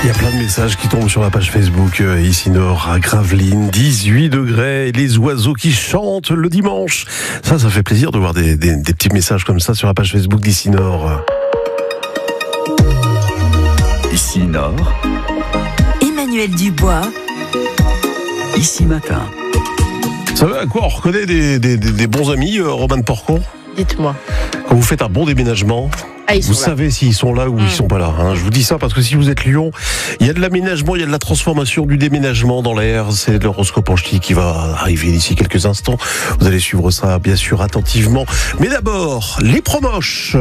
Il y a plein de messages qui tombent sur la page Facebook, ici Nord, à Gravelines, 18 degrés, et les oiseaux qui chantent le dimanche. Ça fait plaisir de voir des petits messages comme ça sur la page Facebook d'Ici Nord. Ici Nord, Emmanuel Dubois, Ici Matin. Vous savez à quoi on reconnaît des bons amis, Romane Porcon ? Dites-moi. Quand vous faites un bon déménagement, vous savez s'ils sont là ou ils sont pas là. Hein. Je vous dis ça parce que si vous êtes Lyon, il y a de l'aménagement, il y a de la transformation, du déménagement dans l'air. C'est l'horoscope en ch'ti qui va arriver d'ici quelques instants. Vous allez suivre ça bien sûr attentivement. Mais d'abord, les promoches.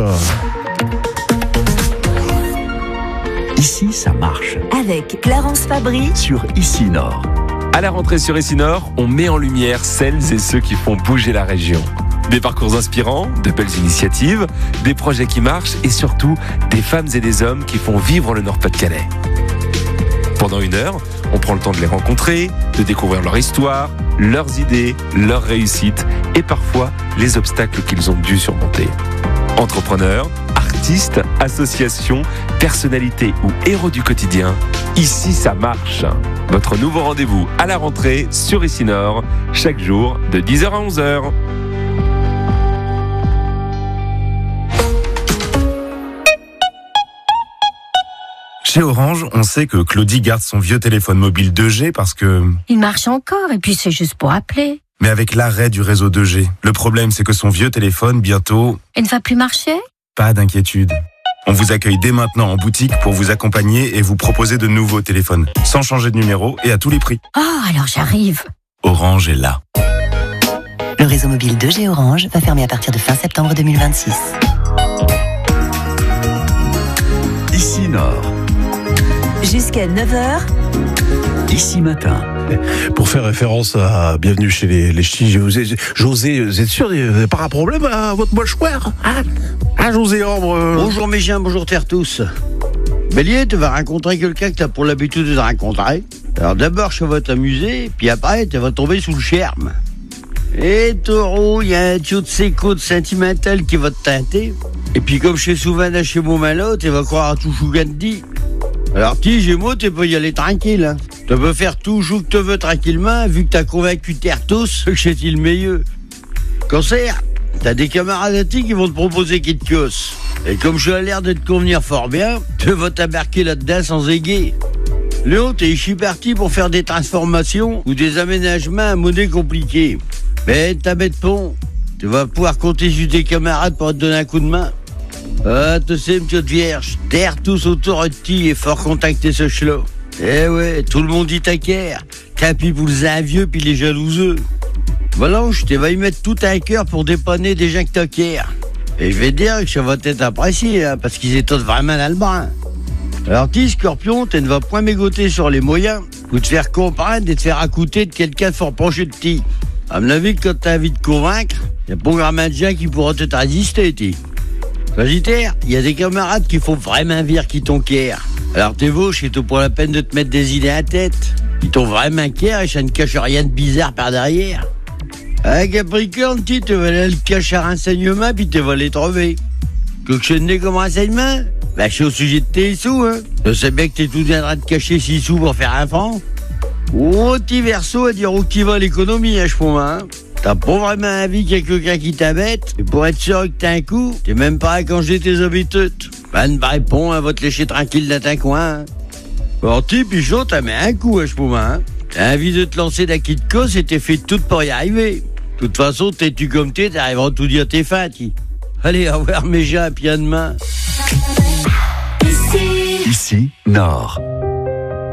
Ici, ça marche. avec Clarence Fabry. Sur Ici Nord. À la rentrée sur Ici Nord, on met en lumière celles et ceux qui font bouger la région. Des parcours inspirants, de belles initiatives, des projets qui marchent et surtout des femmes et des hommes qui font vivre le Nord-Pas-de-Calais. Pendant 1 heure, on prend le temps de les rencontrer, de découvrir leur histoire, leurs idées, leurs réussites et parfois les obstacles qu'ils ont dû surmonter. Entrepreneurs, artistes, associations, personnalités ou héros du quotidien, ici ça marche. Votre nouveau rendez-vous à la rentrée sur Ici Nord, chaque jour de 10h à 11h. Chez Orange, on sait que Claudie garde son vieux téléphone mobile 2G parce que... Il marche encore et puis c'est juste pour appeler. Mais avec l'arrêt du réseau 2G, le problème c'est que son vieux téléphone, bientôt... Il ne va plus marcher ? Pas d'inquiétude. On vous accueille dès maintenant en boutique pour vous accompagner et vous proposer de nouveaux téléphones, sans changer de numéro et à tous les prix. Oh, alors j'arrive. Orange est là. Le réseau mobile 2G Orange va fermer à partir de fin septembre 2026. Ici Nord, Jusqu'à 9h, Ici Matin. Pour faire référence à Bienvenue chez les Ch'tis, José, vous êtes sûr, vous n'avez pas un problème à votre mâchoire, hein, José Ambre Bonjour mes chiens, bonjour terre tous. Bélier, tu vas rencontrer quelqu'un que tu as pour l'habitude de rencontrer. Alors d'abord, ça va t'amuser, puis après, tu vas tomber sous le charme. Et taureau, il y a un tuyau de sécoute sentimental qui va te teinter. Et puis comme chez souvent à chez mon malot, tu vas croire à tout chou que dit. Alors petit Gémeaux, tu peux y aller tranquille. Hein. Tu peux faire tout chou que tu veux tranquillement, vu que t'as convaincu terre tous que c'est le meilleur. Cancer, t'as des camarades à ti qui vont te proposer qu'ils te cassent. Et comme je ai l'air de te convenir fort bien, tu vas t'embarquer là-dedans sans égayer. Léon, t'es ici parti pour faire des transformations ou des aménagements à monnaie compliquée. Mais t'as bête pont, tu vas pouvoir compter sur tes camarades pour te donner un coup de main. Ah, tu sais, monsieur de vierge, terre tous autour de ti et fort contacter ce chelot. Eh ouais, tout le monde dit taquère. Tapis pour les envieux puis les jalouseux. Valanche, tu vas y mettre tout un cœur pour dépanner des gens que t'acquièrent. Et je vais te dire que ça va t'être apprécié, hein, parce qu'ils étaient vraiment dans le brin. Alors, ti, Scorpion, tu ne vas point mégoter sur les moyens ou te faire comprendre et te faire accouter de quelqu'un de fort proche de ti. À mon avis, quand t'as envie de convaincre, y a pas grand de gens qui pourront te résister, ti. Sagittaire, il y a des camarades qui font vraiment vire qui t'ont quière. Alors t'es vauche et t'as pas la peine de te mettre des idées à la tête. Ils t'ont vraiment quière et ça ne cache rien de bizarre par derrière. Ah, Capricorne, tu vas aller le cacher à renseignement puis tu vas les trouver. Que je n'ai comme renseignement? Ben, je suis au sujet de tes sous, hein. Je sais bien que t'es tout bien en train de cacher 6 sous pour faire un franc. Oh, petit Verseau à dire où qui va l'économie, hein, je pense, hein. T'as pas vraiment envie qu'il y ait quelqu'un qui t'embête, et pour être sûr que t'as un coup, t'es même pas à canger tes habitudes. Ben, répond, elle va te lécher tranquille dans ton coin. Hein. Alors, tu, Pichon, t'as mis un coup, je pense, hein. T'as envie de te lancer d'un kit de cause et t'es fait tout pour y arriver. De toute façon, t'es-tu comme t'arriveras à tout dire tes fins, ti. Allez, au revoir mes gens, puis à demain. Ici Nord.